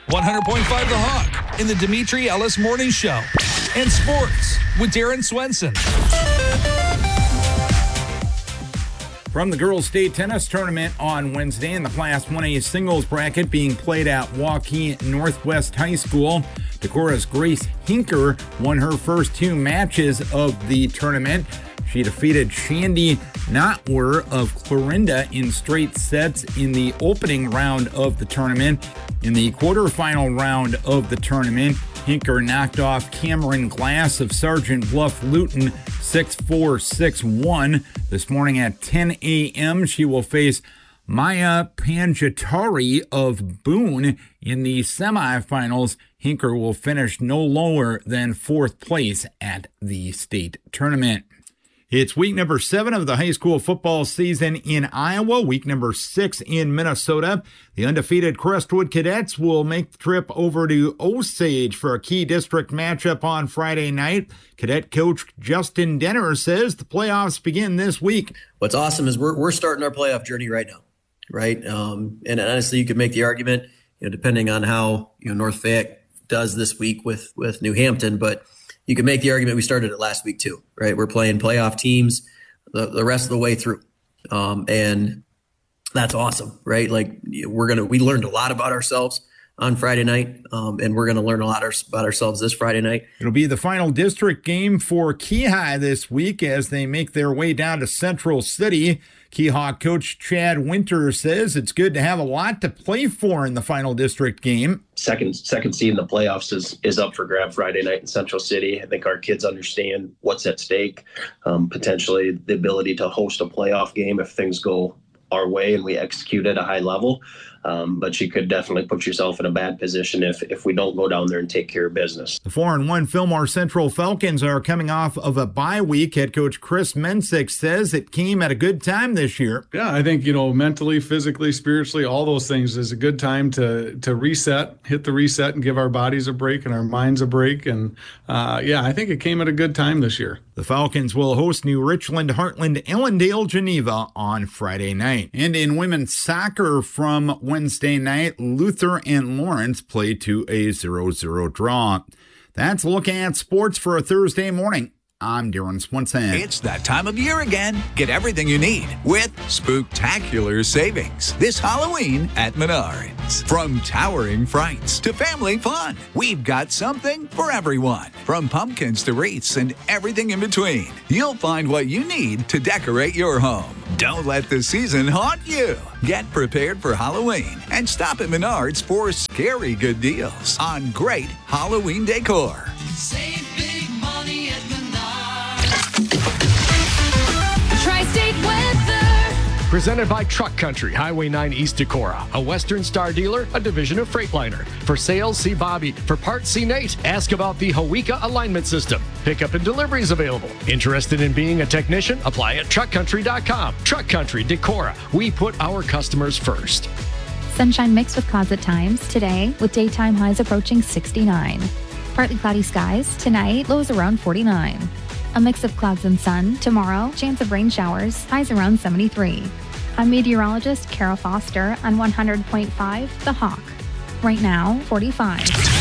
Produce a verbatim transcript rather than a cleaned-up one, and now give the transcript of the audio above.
one hundred point five The Hawk in the Dimitri Ellis Morning Show. And sports with Darren Swenson. From the girls' state tennis tournament on Wednesday in the Class one A singles bracket being played at Waukee Northwest High School, Decora's Grace Hinker won her first two matches of the tournament. She defeated Shandy Notwer of Clarinda in straight sets in the opening round of the tournament. In the quarterfinal round of the tournament, Hinker knocked off Cameron Glass of Sergeant Bluff Luton six four, six one. This morning at ten a.m., she will face Maya Panjatari of Boone in the semifinals. Hinker will finish no lower than fourth place at the state tournament. It's week number seven of the high school football season in Iowa, week number six in Minnesota. The undefeated Crestwood Cadets will make the trip over to Osage for a key district matchup on Friday night. Cadet coach Justin Denner says the playoffs begin this week. What's awesome is we're we're starting our playoff journey right now, right? Um, and honestly, you could make the argument, you know, depending on how you know North Fayette does this week with with New Hampton, but you can make the argument we started it last week too, right? We're playing playoff teams the, the rest of the way through. Um, and that's awesome, right? Like we're going to, we learned a lot about ourselves on Friday night, um, and we're going to learn a lot about ourselves this Friday night. It'll be the final district game for Keyhigh this week as they make their way down to Central City. Keyhawk coach Chad Winter says it's good to have a lot to play for in the final district game. Second second seed in the playoffs is is up for grab Friday night in Central City. I think our kids understand what's at stake, um, potentially the ability to host a playoff game if things go our way and we execute at a high level. Um, but you could definitely put yourself in a bad position if if we don't go down there and take care of business. The four and one Fillmore Central Falcons are coming off of a bye week. Head coach Chris Mensick says it came at a good time this year. Yeah, I think, you know, mentally, physically, spiritually, all those things is a good time to to reset, hit the reset and give our bodies a break and our minds a break. And uh, yeah, I think it came at a good time this year. The Falcons will host New Richland, Heartland, Ellendale, Geneva on Friday night. And in women's soccer from Wednesday night, Luther and Lawrence played to a zero zero draw. That's a look at sports for a Thursday morning. I'm Darren Swenson. It's that time of year again. Get everything you need with spooktacular savings this Halloween at Menards. From towering frights to family fun, we've got something for everyone. From pumpkins to wreaths and everything in between, you'll find what you need to decorate your home. Don't let the season haunt you. Get prepared for Halloween and stop at Menards for scary good deals on great Halloween decor. Save big money at Menards. Tri-State weather. Presented by Truck Country, Highway nine East Decorah, a Western Star dealer, a division of Freightliner. For sales, see Bobby. For parts, see Nate. Ask about the Hawika alignment system. Pickup and deliveries available. Interested in being a technician? Apply at truck country dot com. Truck Country, Decorah. We put our customers first. Sunshine mixed with clouds at times today, with daytime highs approaching sixty-nine. Partly cloudy skies tonight, lows around forty-nine. A mix of clouds and sun tomorrow, chance of rain showers, highs around seventy-three. I'm meteorologist Kara Foster on one hundred point five The Hawk. Right now, forty-five.